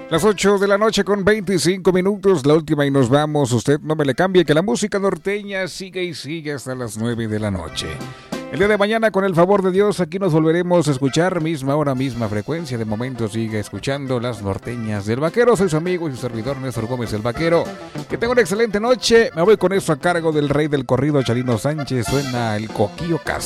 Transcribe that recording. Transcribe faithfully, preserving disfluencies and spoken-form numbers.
Las ocho de la noche con veinticinco minutos, la última y nos vamos. Usted no me le cambie, que la música norteña sigue y sigue hasta las nueve de la noche. El día de mañana, con el favor de Dios, aquí nos volveremos a escuchar, misma hora, misma frecuencia. De momento sigue escuchando las norteñas del Vaquero. Soy su amigo y su servidor Néstor Gómez, el Vaquero. Que tenga una excelente noche. Me voy con eso a cargo del rey del corrido, Chalino Sánchez. Suena el Coquillo Castro.